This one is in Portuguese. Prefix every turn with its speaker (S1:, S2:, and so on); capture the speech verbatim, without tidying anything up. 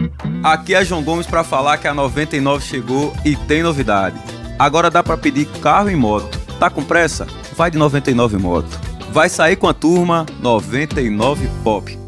S1: Aqui é João Gomes para falar que a noventa e nove chegou e tem novidade. Agora dá para pedir carro e moto. Tá com pressa? Vai de noventa e nove Moto. Vai sair com a turma noventa e nove Pop.